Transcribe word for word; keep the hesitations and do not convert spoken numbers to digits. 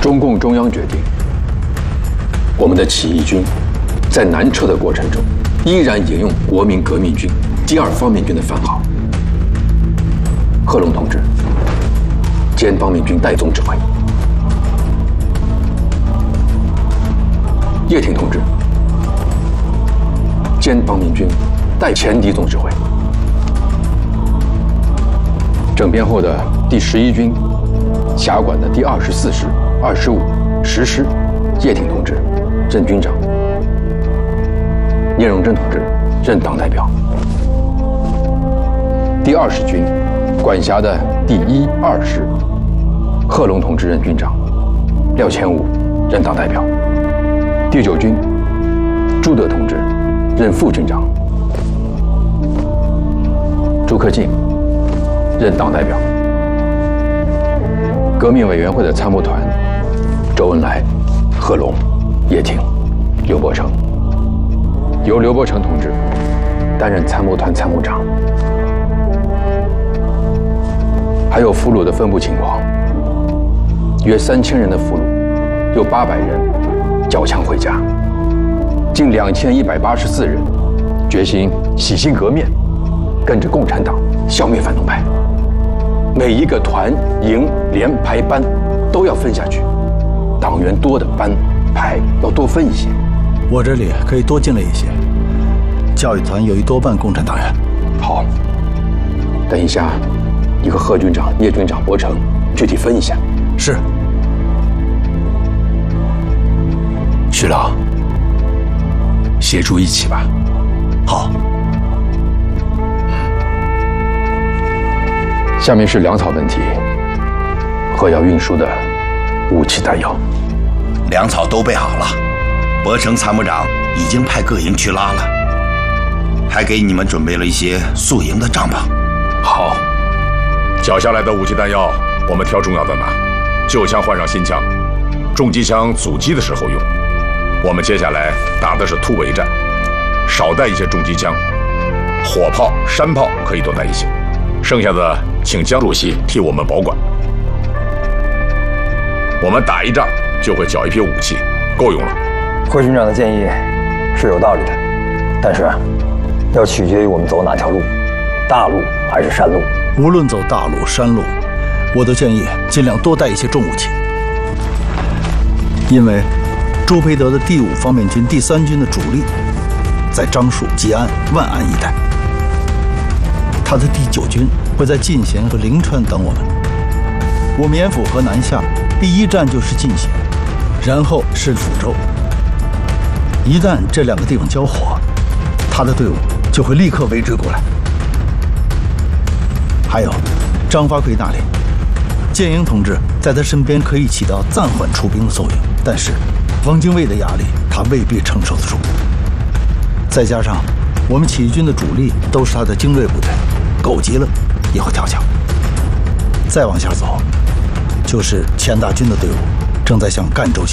中共中央决定，我们的起义军在南撤的过程中，依然沿用国民革命军第二方面军的番号。贺龙同志兼方面军代总指挥，叶挺同志兼方面军代前敌总指挥。整编后的第十一军辖管的第二十四师、二十五、十师，叶挺同志任军长，聂荣臻同志任党代表。第二十军管辖的第一、二师，贺龙同志任军长，廖乾吾任党代表。第九军朱德同志任副军长，朱克敬任党代表。革命委员会的参谋团，周恩来、贺龙、叶挺、刘伯承，由刘伯承同志担任参谋团参谋长。还有俘虏的分布情况：约三千人的俘虏，有八百人缴枪回家，近两千一百八十四人决心洗心革面，跟着共产党消灭反动派。每一个团、营、连、排、班都要分下去，党员多的班、排要多分一些。 我这里可以多进来一些。教育团有一多半共产党员。 好，等一下，你和贺军长、叶军长、伯承具体分一下。 是。 徐老，协助一起吧。 好。 下面是粮草问题和要运输的武器弹药。 粮草都备好了，伯承参谋长已经派各营去拉了，还给你们准备了一些宿营的帐篷。 好，缴下来的武器弹药，我们挑重要的拿，旧枪换上新枪，重机枪阻击的时候用。我们接下来打的是突围战，少带一些重机枪，火炮、山炮可以多带一些。剩下的请江主席替我们保管。我们打一仗就会缴一批武器，够用了。 贺军长的建议是有道理的，但是要取决于我们走哪条路，大路还是山路。 无论走大路、山路，我都建议尽量多带一些重武器，因为朱培德的第五方面军第三军的主力在樟树、吉安、万安一带。他的第九军会在进贤和灵川等我们。我们沿府河南下，第一站就是进贤，然后是抚州。一旦这两个地方交火，他的队伍就会立刻围追过来。还有张发奎那里，建英同志在他身边可以起到暂缓出兵的作用，但是汪精卫的压力他未必承受得住。再加上我们起义军的主力都是他的精锐部队，狗急了也会跳墙。再往下走，就是钱大军的队伍正在向赣州